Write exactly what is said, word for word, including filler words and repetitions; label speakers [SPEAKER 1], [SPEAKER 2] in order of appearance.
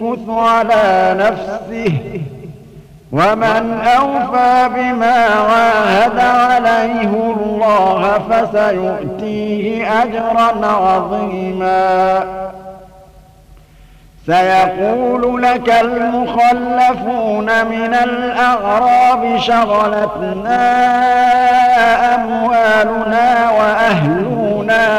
[SPEAKER 1] ينكث على نفسه ومن أوفى بما عاهد عليه الله فسيؤتيه أجرا عظيما سيقول لك المخلفون من الأعراب شغلتنا أموالنا وأهلنا